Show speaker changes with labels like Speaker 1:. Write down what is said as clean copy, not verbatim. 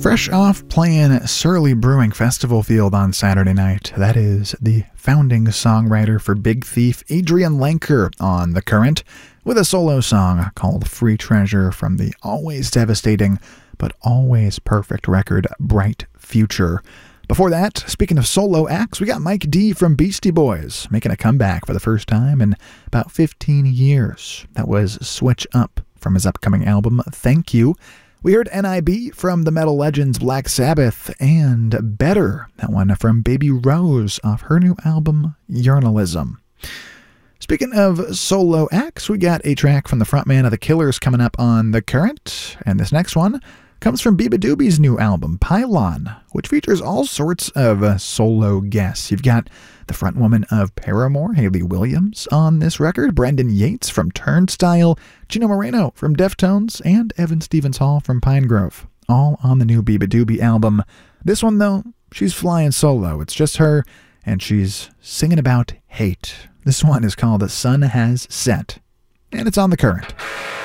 Speaker 1: Fresh off playing Surly Brewing Festival Field on Saturday night, that is the founding songwriter for Big Thief, Adrian Lenker, on The Current, with a solo song called Free Treasure from the always devastating but always perfect record Bright Future. Before that, speaking of solo acts, we got Mike D from Beastie Boys making a comeback for the first time in about 15 years. That was Switch Up from his upcoming album, Thank You. We heard NIB from the metal legends Black Sabbath, and Better, that one from Baby Rose off her new album, Journalism. Speaking of solo acts, we got a track from the frontman of The Killers coming up on The Current, and this next one comes from Biba Doobie's new album, Pylon, which features all sorts of solo guests. You've got the frontwoman of Paramore, Hayley Williams, on this record, Brendan Yates from Turnstile, Gino Moreno from Deftones, and Evan Stevens Hall from Pinegrove, all on the new Biba Doobie album. This one, though, she's flying solo. It's just her, and she's singing about hate. This one is called The Sun Has Set, and it's on The Current.